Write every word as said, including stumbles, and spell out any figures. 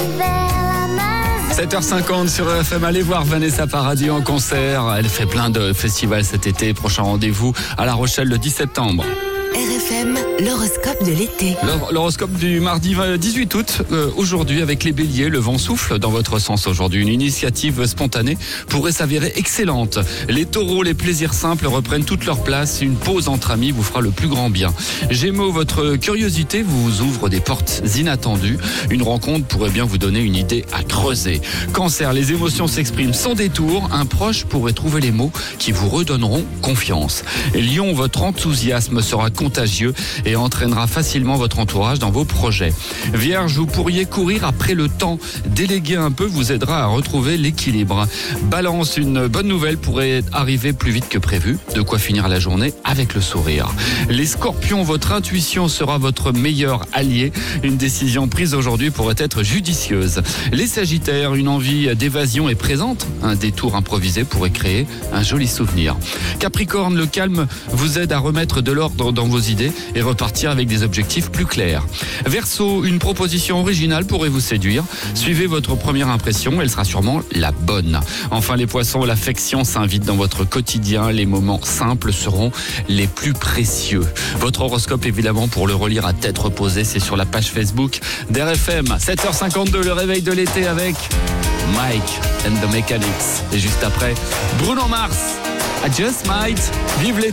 sept heures cinquante sur R F M, allez voir Vanessa Paradis en concert. Elle fait plein de festivals cet été. Prochain rendez-vous à La Rochelle le dix septembre. R F M, l'horoscope de l'été. L'horoscope du mardi dix-huit août, euh, aujourd'hui avec les béliers, le vent souffle dans votre sens aujourd'hui. Une initiative spontanée pourrait s'avérer excellente. Les taureaux, les plaisirs simples reprennent toute leur place. Une pause entre amis vous fera le plus grand bien. Gémeaux, votre curiosité vous ouvre des portes inattendues. Une rencontre pourrait bien vous donner une idée à creuser. Cancer, les émotions s'expriment sans détour. Un proche pourrait trouver les mots qui vous redonneront confiance. Lion, votre enthousiasme sera contagieux et entraînera facilement votre entourage dans vos projets. Vierge, vous pourriez courir après le temps. Déléguer un peu vous aidera à retrouver l'équilibre. Balance, une bonne nouvelle pourrait arriver plus vite que prévu. De quoi finir la journée avec le sourire. Les scorpions, votre intuition sera votre meilleur allié. Une décision prise aujourd'hui pourrait être judicieuse. Les sagittaires, une envie d'évasion est présente. Un détour improvisé pourrait créer un joli souvenir. Capricorne, le calme vous aide à remettre de l'ordre dans vos idées et repartir avec des objectifs plus clairs. Verseau, une proposition originale pourrait vous séduire. Suivez votre première impression, elle sera sûrement la bonne. Enfin les poissons, l'affection s'invite dans votre quotidien. Les moments simples seront les plus précieux. Votre horoscope évidemment pour le relire à tête reposée, c'est sur la page Facebook d'R F M. sept heures cinquante-deux, le réveil de l'été avec Mike and the Mechanics. Et juste après, Bruno Mars, I Just Might. Vive l'été.